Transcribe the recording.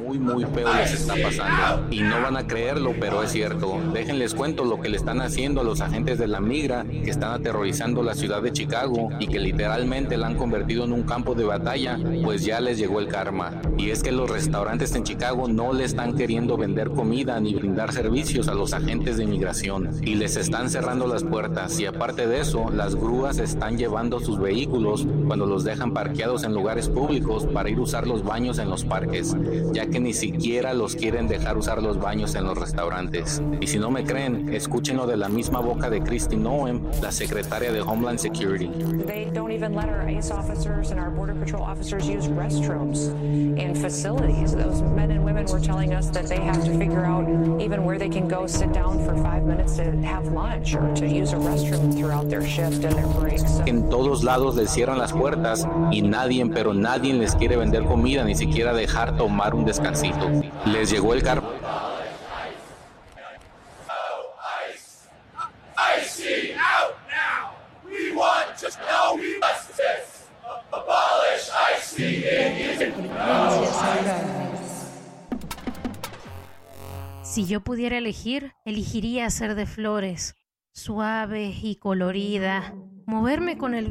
muy feo les está pasando. Y no van a creerlo, pero es cierto. Déjenles cuento lo que le están haciendo a los agentes de la migra que están aterrorizando la ciudad de Chicago y que literalmente la han convertido en un campo de batalla, pues ya les llegó el karma. Y es que los restaurantes en Chicago no le están queriendo vender comida ni brindar servicios a los agentes de inmigración y les están cerrando las puertas. Y aparte de eso, las grúas están llevando sus vehículos cuando los dejan parqueados en lugares públicos para ir a usar los baños en los parques, ya que ni siquiera los quieren dejar usar los baños en los restaurantes. Y si no me creen, escúchenlo de la misma boca de Kristi Noem, la secretaria de Homeland Security. They don't even let our ICE officers and our Border Patrol officers use restrooms in facilities. Those men and women were telling us that they have to figure out even where they can go sit down for 5 minutes to have lunch or to use a restroom throughout their shift and their breaks. En todos lados les cierran las puertas y nadie, pero nadie les quiere vender comida, ni siquiera dejar tomar un descansito. Les llegó el karma. Si yo pudiera elegir, elegiría ser de flores, suave y colorida, moverme con el